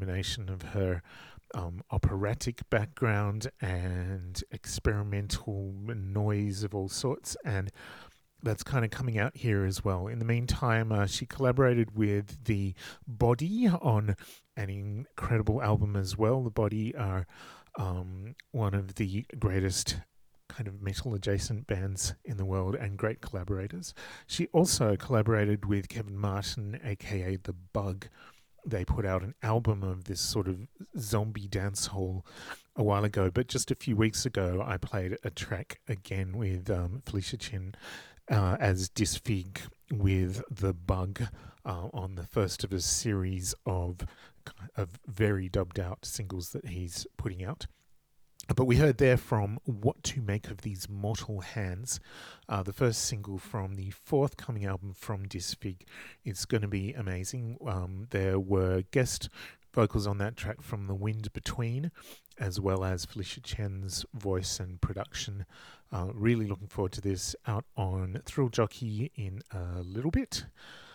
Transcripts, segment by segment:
combination of her operatic background and experimental noise of all sorts, and that's kind of coming out here as well. In the meantime, she collaborated with The Body on an incredible album as well. The Body are one of the greatest kind of metal adjacent bands in the world and great collaborators. She also collaborated with Kevin Martin, aka The Bug. They put out an album of this sort of zombie dancehall a while ago, but just a few weeks ago I played a track again with Felicia Chin as Disfig with The Bug on the first of a series of very dubbed out singles that he's putting out. But we heard there from What to Make of These Mortal Hands, the first single from the forthcoming album from Disfig. It's going to be amazing. There were guest vocals on that track from The Wind Between, as well as Felicia Chen's voice and production. Really looking forward to this, out on Thrill Jockey in a little bit.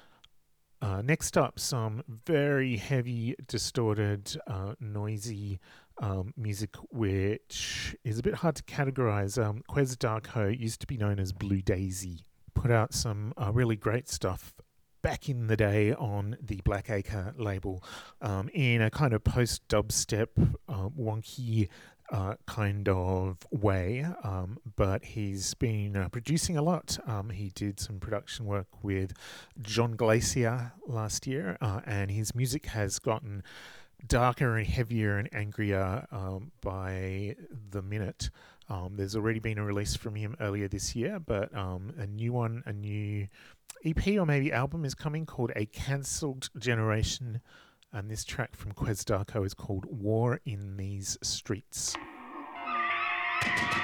Next up, some very heavy, distorted, noisy music, which is a bit hard to categorize. Quez Darko used to be known as Blue Daisy, put out some really great stuff back in the day on the Black Acre label in a kind of post-dubstep, wonky kind of way, but he's been producing a lot. He did some production work with John Glacier last year, and his music has gotten darker and heavier and angrier by the minute. There's already been a release from him earlier this year, but a new EP or maybe album is coming called A Cancelled Generation, and this track from Quez Darko is called War in These Streets.